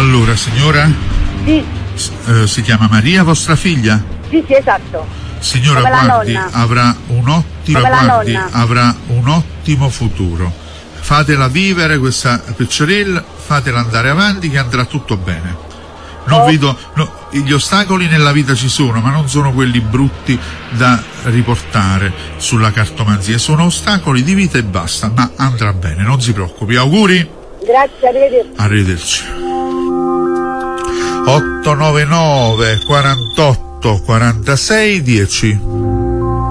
Allora, signora? Sì. Si chiama Maria, vostra figlia? Sì, esatto. Signora, Come la guardi, nonna. avrà un ottimo futuro. Fatela vivere questa piccerella, fatela andare avanti che andrà tutto bene. Gli ostacoli nella vita ci sono, ma non sono quelli brutti da riportare sulla cartomanzia, sono ostacoli di vita e basta, ma andrà bene, non si preoccupi. Auguri? Grazie, arrivederci. Arrivederci. 899 48 46 10.